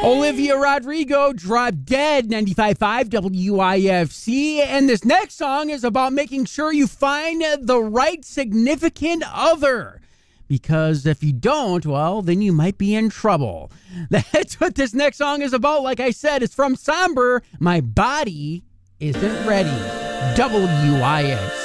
Olivia Rodrigo, Drop Dead, 95.5 WIFC. And this next song is about making sure you find the right significant other. Because if you don't, well, then you might be in trouble. That's what this next song is about. Like I said, it's from Somber, My Body Isn't Ready. WIFC.